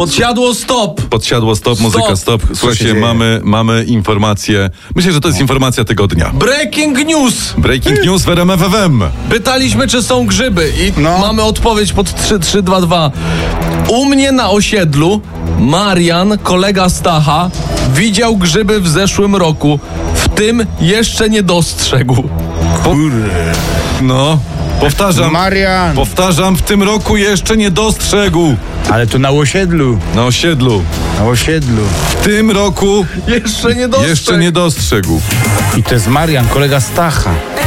Podsiadło stop! Podsiadło stop, muzyka stop. Słuchajcie, mamy informację. Myślę, że to jest informacja tygodnia. Breaking news! Breaking news w RMF FM. Pytaliśmy, czy są grzyby i mamy odpowiedź pod 3322. U mnie na osiedlu Marian, kolega Stacha, widział grzyby w zeszłym roku. W tym jeszcze nie dostrzegł. No, powtarzam. Marian. Powtarzam, w tym roku jeszcze nie dostrzegł. Ale to na osiedlu. Na osiedlu. Na osiedlu. W tym roku Jeszcze nie dostrzegł. jeszcze nie dostrzegł. I to jest Marian, kolega Stacha.